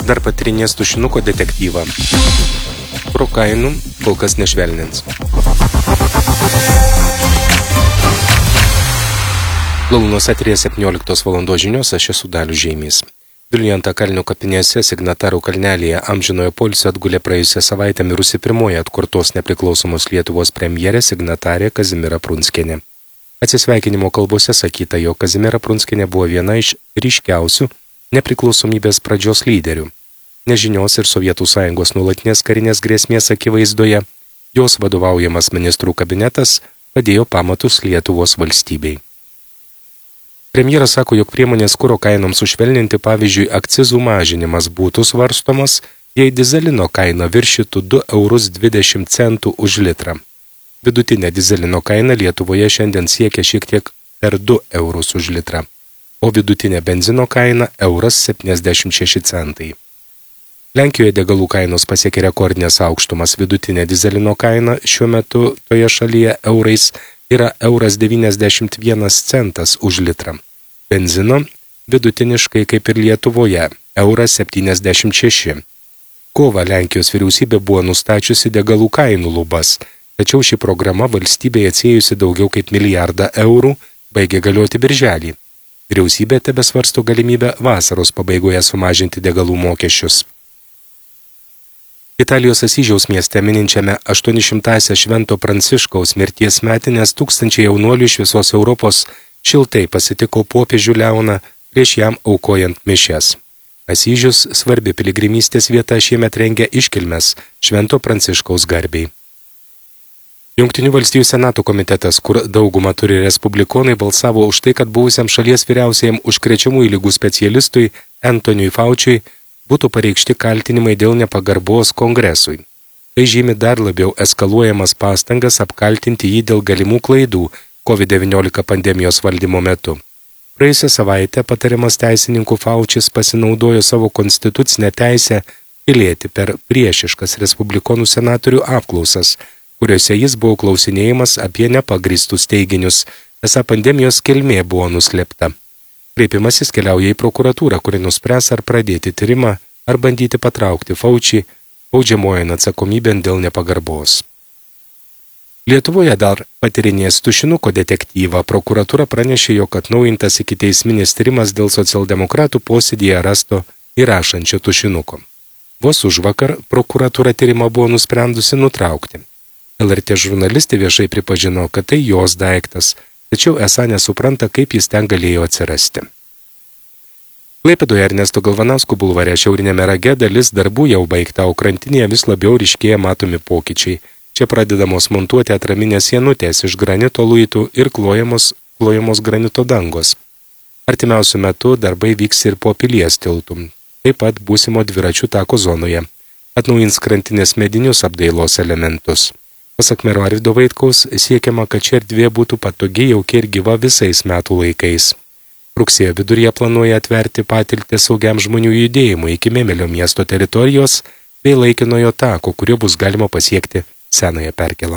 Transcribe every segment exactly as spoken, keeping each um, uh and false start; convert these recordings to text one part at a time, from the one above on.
dar patirinės tušinuko detektyvą. Pro kainų kol kas nešvelnins. Launos eteryje septynioliktos valandos žinios, aš esu Dalius Žeimys. Vilniuje Antakalnio kapinėse Signatarų kalnelyje amžinojo poilsio atgulė praėjusią savaitę mirusi pirmoji atkurtos nepriklausomos Lietuvos premjerė signatarė Kazimiera Prunskienė. Atsisveikinimo kalbose sakyta, jog Kazimiera Prunskienė buvo viena iš ryškiausių nepriklausomybės pradžios lyderių. Nežinios ir Sovietų sąjungos nuolatinės karinės grėsmės akivaizdoje, jos vadovaujamas ministrų kabinetas padėjo pamatus Lietuvos valstybei. Premjeras sako, jog priemonės kuro kainoms sušvelninti, pavyzdžiui, akcizų mažinimas būtų svarstomas, jei dizelino kaina viršytų du eurus dvidešimt centų už litrą. Vidutinė dizelino kaina Lietuvoje šiandien siekia šiek tiek per du eurus už litrą, o vidutinė benzino kaina euras septyniasdešimt šeši centai. Lenkijoje degalų kainos pasiekė rekordinės aukštumas, vidutinė dizelino kaina šiuo metu toje šalyje eurais yra euras devyniasdešimt vienas centas už litrą. Benzino vidutiniškai kaip ir Lietuvoje euras septyniasdešimt šeši. Kovą Lenkijos vyriausybė buvo nustačiusi degalų kainų lubas, tačiau ši programa valstybėje atsiėjusi daugiau kaip milijardą eurų baigė galioti birželį. Vyriausybė tebesvarsto galimybę vasaros pabaigoje sumažinti degalų mokesčius. Italijos Asyžiaus mieste mininčiame aštuonišimtąsias Švento Pranciškaus mirties metinės tūkstančiai jaunuolių iš visos Europos šiltai pasitiko popiežių Leoną prieš jam aukojant mišias. Asyžius svarbi piligrimystės vieta šiemet rengia iškilmes Švento Pranciškaus garbei. Jungtinių valstijų Senato komitetas, kur daugumą turi respublikonai, balsavo už tai, kad buvusiam šalies vyriausiajam užkrečiamųjų ligų specialistui Anthonyui Fauciui būtų pareikšti kaltinimai dėl nepagarbos kongresui. Tai žymi dar labiau eskaluojamas pastangas apkaltinti jį dėl galimų klaidų kovid devyniolika pandemijos valdymo metu. Praėjusią savaitę patariamas teisininkų Faucis pasinaudojo savo konstitucinę teisę tylėti per priešiškas respublikonų senatorių apklausas, kuriuose jis buvo klausinėjimas apie nepagristus teiginius, esą pandemijos kilmė buvo nuslėpta. Kreipimasis keliauja į prokuratūrą, kuri nuspręs ar pradėti tyrimą, ar bandyti patraukti Fauci baudžiamojant atsakomybėn dėl nepagarbos. Lietuvoje dar patirinės tušinuko detektyvą. Prokuratūra pranešė, jog atnaujintas ikiteisminis tyrimas dėl socialdemokratų posėdyje rasto įrašančio tušinuko. Vos užvakar prokuratūra tyrimą buvo nusprendusi nutraukti. L R T žurnalistė viešai pripažino, kad tai jos daiktas, tačiau esą nesupranta, kaip jis ten galėjo atsirasti. Klaipėdoje Ernesto Galvanausko bulvare šiaurinėme rage dalis darbų jau baigta, o krantinėje vis labiau ryškėja matomi pokyčiai. Čia pradedamos montuoti atraminės sienutės iš granito luitų ir klojamos, klojamos granito dangos. Artimiausiu metu darbai vyks ir po Pilies tiltų, taip pat būsimo dviračių tako zonoje. Atnaujins krantinės medinius apdailos elementus. Pasak mero Arvydo Vaitkaus, siekiama, kad ši erdvė būtų patogi, jauki ir gyva visais metų laikais. Rugsėjo viduryje planuoja atverti patiltę saugiam žmonių judėjimui iki Memelio miesto teritorijos bei laikinojo tako, kuriuo bus galima pasiekti senąją perkėlą.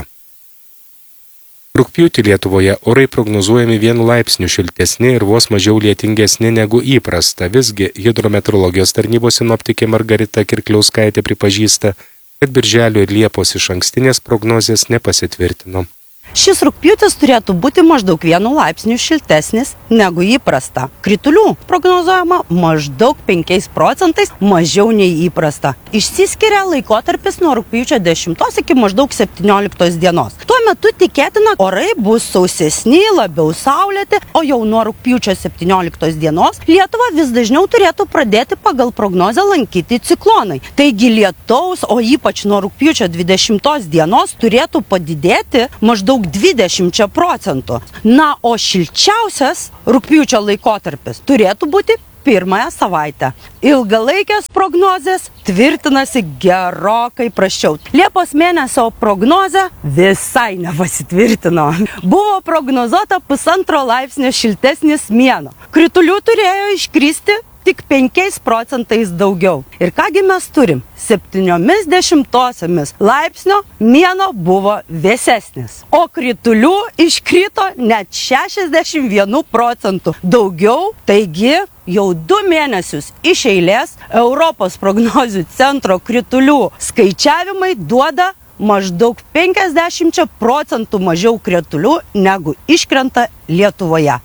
Rugpjūtį Lietuvoje orai prognozuojami vienu laipsniu šiltesni ir vos mažiau lietingesni negu įprasta. Visgi hidrometeorologijos tarnybos sinoptikė Margarita Kirkliauskaitė pripažįsta, kad birželio ir liepos išankstinės prognozės nepasitvirtino. Šis rugpjūtis turėtų būti maždaug vienu laipsniu šiltesnis negu įprasta. Kritulių prognozuojama maždaug penkiais procentais mažiau nei įprasta. Išsiskiria laikotarpis nuo rugpjūčio dešimtos iki maždaug septynioliktos dienos. Tuo metu tikėtina, orai bus sausesni, labiau saulėti, o jau nuo rugpjūčio septynioliktos dienos Lietuvą vis dažniau turėtų pradėti pagal prognozę lankyti ciklonai. Taigi lietaus, o ypač nuo rugpjūčio dvidešimtos dienos turėtų padidėti maždaug dvidešimčia procentų. Na, o šilčiausias rugpjūčio laikotarpis turėtų būti pirmąją savaitę. Ilgalaikės prognozės tvirtinasi gerokai prasčiau. Liepos mėnesio prognozė visai nepasitvirtino. Buvo prognozuota pusantro laipsnio šiltesnis mėnuo. Kritulių turėjo iškristi tik penkiais procentais daugiau. Ir kągi mes turim? Septyniomis dešimtosiomis laipsnio mėnuo buvo vėsesnis, o kritulių iškrito net šešiasdešimt vienu procentu daugiau, taigi jau du mėnesius iš eilės Europos prognozių centro kritulių skaičiavimai duoda maždaug penkiasdešimt procentų mažiau kritulių negu iškrenta Lietuvoje.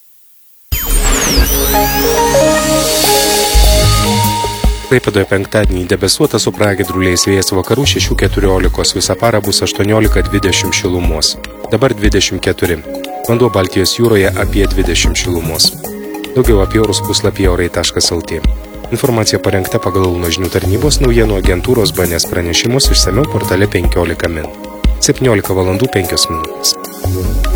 Klaipėdoje penktadienį debesuota su pragiedruliais, vėjas vakarų šešių keturiolikos, visą parą bus aštuoniolika dvidešimt šilumos. Dabar dvidešimt keturi. Vanduo Baltijos jūroje apie dvidešimt šilumos. Daugiau apie orus puslapyje orai taškas lt. Informacija parengta pagal Kauno žinių tarnybos naujienų agentūros B N S pranešimus išsamiau portale penkiolika min. septyniolika valandų penkios minutės.